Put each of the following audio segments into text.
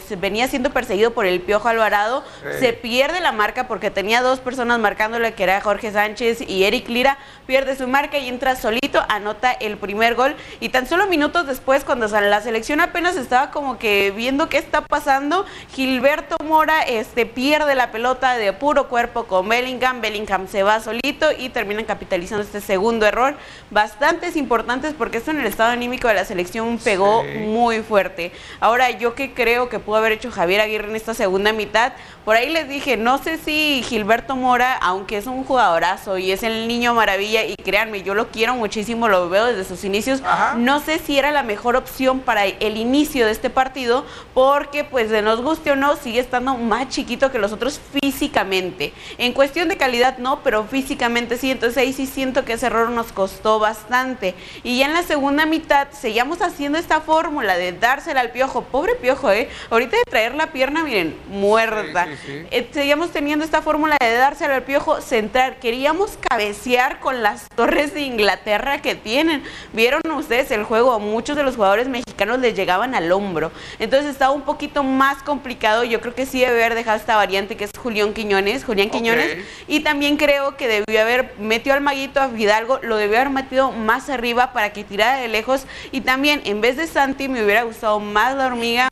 venía siendo perseguido por el Piojo Alvarado, se pierde la marca porque tenía dos personas marcándole, que era Jorge Sánchez y Eric Lira, pierde su marca y entra solito, anota el primer gol, y tan solo minutos después, cuando la selección apenas estaba como que viendo qué está pasando, Gilberto Mora pierde la pelota de puro cuerpo con Bellingham se va solito y terminan capitalizando este segundo error, bastantes importantes porque esto en el estado anímico de la selección pegó muy fuerte. Ahora, yo que creo que pudo haber hecho Javier Aguirre en esta segunda mitad, por ahí les dije, no sé si Gilberto Mora, aunque es un jugadorazo y es el niño maravilla, y créanme, yo lo quiero muchísimo, lo veo desde sus inicios, no sé si era la mejor opción para el inicio de este partido, porque pues de nos guste o no, sigue estando más chiquito que los otros físicamente. En cuestión de calidad no, pero físicamente sí, entonces ahí sí siento que ese error nos costó bastante. Y ya en la segunda mitad seguíamos haciendo esta fórmula de dársela al Piojo, pobre Piojo, ahorita de traer la pierna, miren, muerta. Seguíamos teniendo esta fórmula de dársela al Piojo, centrar, queríamos cabecear con las torres de Inglaterra que tienen. Vieron ustedes el juego, a muchos de los jugadores mexicanos les llegaban al hombro, entonces estaba un poquito más complicado. Yo creo que sí debe haber dejado esta variante que es Julián Quiñones, y también creo que debió haber metido al Maguito, a Fidalgo, lo debió haber metido más arriba para que tirara de lejos, y también en vez de Santi me hubiera gustado más la Hormiga.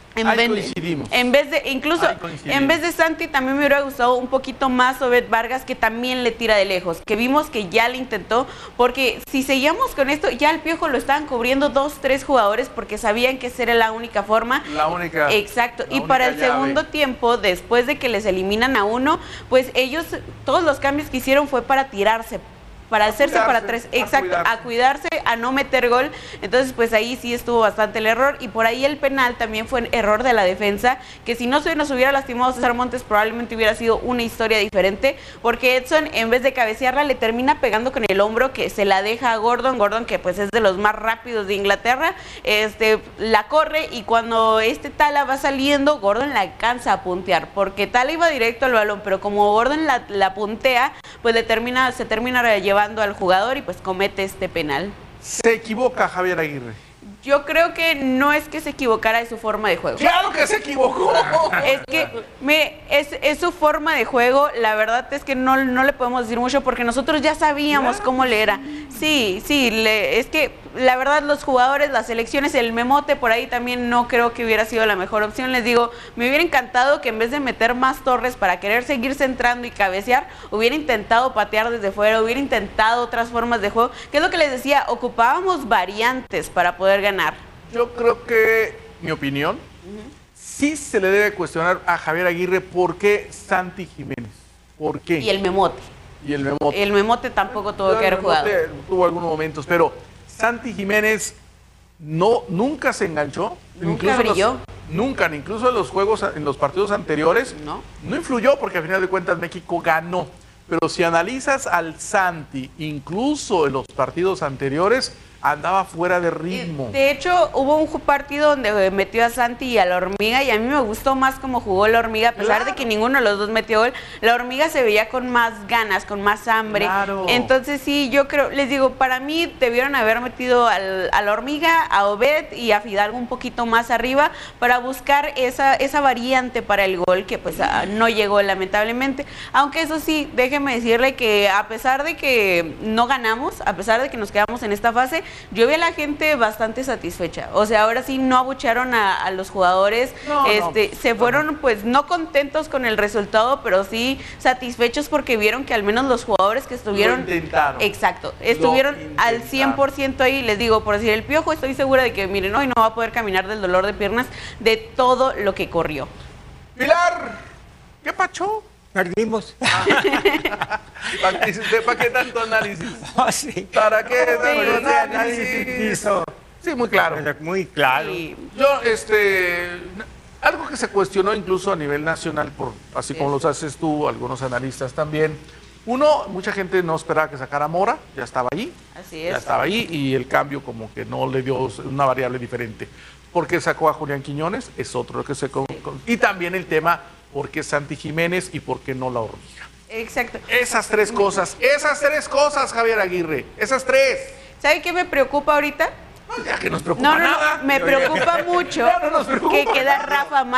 En vez de Santi también me hubiera gustado un poquito más Obed Vargas, que también le tira de lejos, que vimos que ya le intentó, porque si seguíamos con esto, ya el Piojo lo estaban cubriendo 2-3 jugadores porque sabían que esa era la única forma. Exacto, y para el segundo tiempo, después de que les eliminan a uno, pues ellos, todos los cambios que hicieron fue para tirarse, para hacerse para tres, exacto, a cuidarse, a no meter gol. Entonces pues ahí sí estuvo bastante el error, y por ahí el penal también fue error de la defensa, que si no se nos hubiera lastimado César Montes probablemente hubiera sido una historia diferente, porque Edson en vez de cabecearla le termina pegando con el hombro, que se la deja a Gordon, que pues es de los más rápidos de Inglaterra, la corre, y cuando Tala va saliendo, Gordon la alcanza a puntear, porque Tala iba directo al balón, pero como Gordon la puntea, pues se termina llevando al jugador y pues comete este penal. ¿Se equivoca Javier Aguirre? Yo creo que no es que se equivocara de su forma de juego. ¡Claro que se equivocó! Es que es su forma de juego. La verdad es que no le podemos decir mucho porque nosotros ya sabíamos cómo le era. Sí, es que la verdad los jugadores, las selecciones, el Memote por ahí también no creo que hubiera sido la mejor opción. Les digo, me hubiera encantado que en vez de meter más torres para querer seguir centrando y cabecear, hubiera intentado patear desde fuera, hubiera intentado otras formas de juego, que es lo que les decía, ocupábamos variantes para poder ganar. Yo creo que, mi opinión, sí se le debe cuestionar a Javier Aguirre por qué Santi Jiménez. ¿Por qué? Y el Memote. El Memote tampoco tuvo que haber jugado. Tuvo algunos momentos, pero Santi Jiménez nunca se enganchó. Nunca brilló. Incluso en los juegos, en los partidos anteriores, no influyó, porque al final de cuentas México ganó. Pero si analizas al Santi, incluso en los partidos anteriores, andaba fuera de ritmo. De hecho, hubo un partido donde metió a Santi y a la Hormiga, y a mí me gustó más cómo jugó la Hormiga, a pesar de que ninguno de los dos metió gol. La Hormiga se veía con más ganas, con más hambre. Entonces sí, yo creo, les digo, para mí debieron haber metido a la Hormiga, a Obed y a Fidalgo un poquito más arriba para buscar esa variante para el gol, que pues no llegó lamentablemente. Aunque eso sí, déjeme decirle que a pesar de que no ganamos, a pesar de que nos quedamos en esta fase, yo vi a la gente bastante satisfecha. O sea, ahora sí no abuchearon a los jugadores, se fueron pues no contentos con el resultado, pero sí satisfechos porque vieron que al menos los jugadores que estuvieron, estuvieron al 100% ahí. Les digo, por decir, el Piojo, estoy segura de que, miren, hoy no va a poder caminar del dolor de piernas de todo lo que corrió. Pilar, ¿qué pacho? Perdimos. ¿Para qué tanto análisis? ¿Para qué tanto análisis? Sí, muy claro. Muy claro. Yo, algo que se cuestionó incluso a nivel nacional, así como los haces tú, algunos analistas también. Uno, mucha gente no esperaba que sacara Mora, ya estaba ahí. Así es. Ya estaba ahí, y el cambio como que no le dio una variable diferente. ¿Por qué sacó a Julián Quiñones? Es otro que se... Y también el tema, ¿por qué Santi Jiménez y por qué no la Hormiga? Exacto. Esas tres cosas, Javier Aguirre, esas tres. ¿Sabe qué me preocupa ahorita? No, ya que nos preocupa nada. Me preocupa mucho que queda Rafa